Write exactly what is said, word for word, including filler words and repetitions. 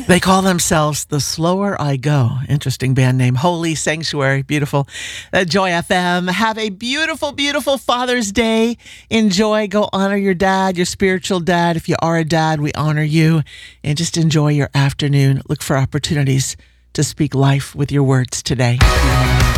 They call themselves The Slower I Go. Interesting band name. Holy Sanctuary. Beautiful. Uh, Joy F M. Have a beautiful, beautiful Father's Day. Enjoy. Go honor your dad, your spiritual dad. If you are a dad, we honor you. And just enjoy your afternoon. Look for opportunities to speak life with your words today.